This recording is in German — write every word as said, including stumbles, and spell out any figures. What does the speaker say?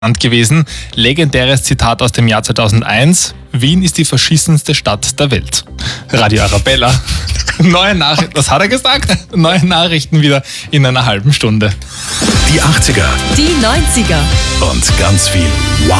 gewesen. Legendäres Zitat aus dem Jahr zweitausendeins. Wien ist die verschissenste Stadt der Welt. Radio Arabella. Neue Nachrichten, was hat er gesagt? Neue Nachrichten wieder in einer halben Stunde. Die achtziger. Die neunziger. Und ganz viel Wow.